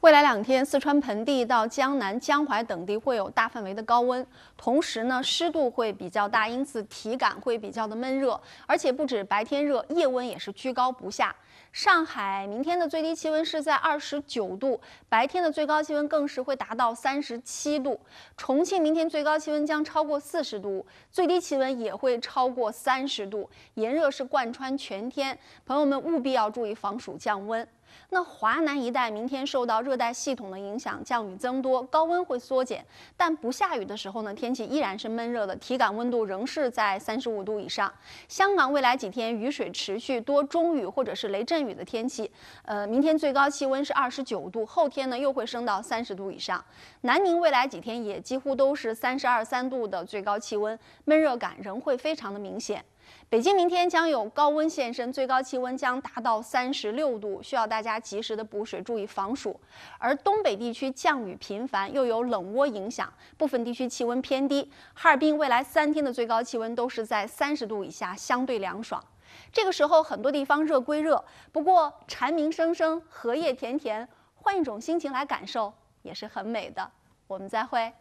未来2天，四川盆地到江南、江淮等地会有大范围的高温，同时呢，湿度会比较大，因此体感会比较的闷热，而且不止白天热，夜温也是居高不下。上海明天的最低气温是在29度，白天的最高气温更是会达到37度。重庆明天最高气温将超过40度，最低气温也会超过30度，炎热是贯穿全天，朋友们务必要注意防暑降温。那华南一带明天受到热带系统的影响，降雨增多，高温会缩减，但不下雨的时候呢，天气依然是闷热的，体感温度仍是在35度以上。香港未来几天雨水持续，多中雨或者是雷阵雨的天气。明天最高气温是29度，后天呢又会升到30度以上。南宁未来几天也几乎都是32、3度的最高气温，闷热感仍会非常的明显。北京明天将有高温现身，最高气温将达到36度，需要大家及时的补水，注意防暑。而东北地区降雨频繁，又有冷涡影响，部分地区气温偏低。哈尔滨未来3天的最高气温都是在30度以下，相对凉爽。这个时候很多地方热归热，不过蝉鸣声声，荷叶田田，换一种心情来感受也是很美的。我们再会。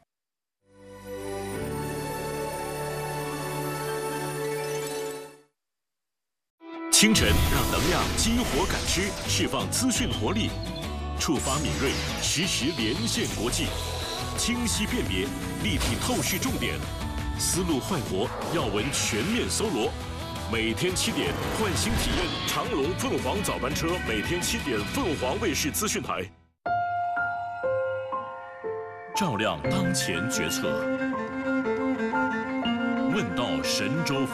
清晨让能量激活感知，释放资讯活力，触发敏锐，实时连线国际，清晰辨别，立体透视重点，思路快活，要闻全面搜罗。每天7点，唤醒体验长隆凤凰早班车，每天7点，凤凰卫视资讯台，照亮当前决策，问道神州。